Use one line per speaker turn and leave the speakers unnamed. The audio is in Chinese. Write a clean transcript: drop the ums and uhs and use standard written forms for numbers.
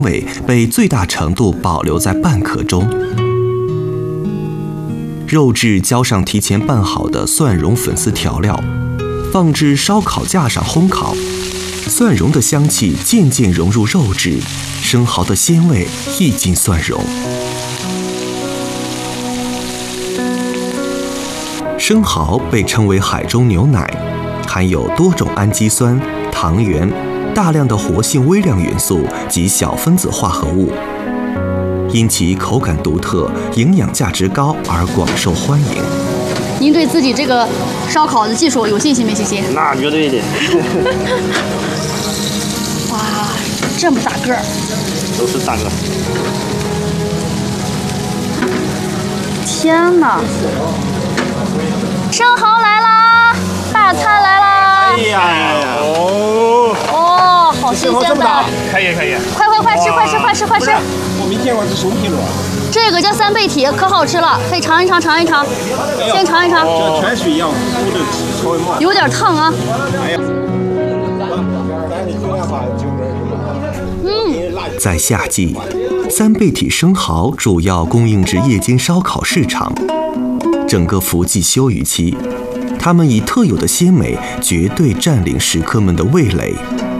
味被最大程度保留在半壳中。肉质浇上提前拌好的蒜蓉粉丝调料，放置烧烤架上烘烤。蒜蓉的香气渐渐融入肉质，生蚝的鲜味溢进蒜蓉。生蚝被称为海中牛奶，含有多种氨基酸、糖原、大量的活性微量元素及小分子化合物，因其口感独特、营养价值高而广受欢迎。
您对自己这个烧烤的技术有信心没信心？
那绝对的。
哇，这么大个儿！
都是大个。
天哪！生蚝来啦！大餐来啦！
哎呀！
哦，好新鲜的！
可以。
快吃！
我没见过这熟皮螺。
这个叫三倍体，可好吃了，可以尝一尝。先尝一尝。
像泉水一样，稍微冒。
有点烫啊。
哎呀！
在夏季，三倍体生蚝主要供应至夜间烧烤市场。整个伏季休渔期，它们以特有的鲜美绝对占领食客们的味蕾。